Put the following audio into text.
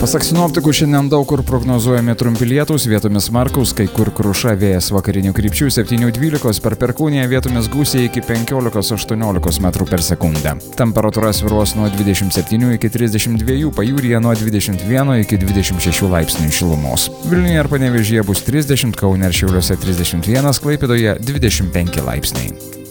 Pasak sinoptikų, šiandien daug kur prognozuojami trumpi lietūs, vietomis smarkūs, kai kur kruša, vėjas vakarinių krypčių 7-12, per Perkūniją vietomis gūsiai iki 15-18 metrų per sekundę. Temperatūra svyruos nuo 27 iki 32, pajūryje nuo 21 iki 26 laipsnių šilumos. Vilniuje ir Panevėžyje bus 30, Kaune ir Šiauliuose 31, Klaipėdoje 25 laipsniai.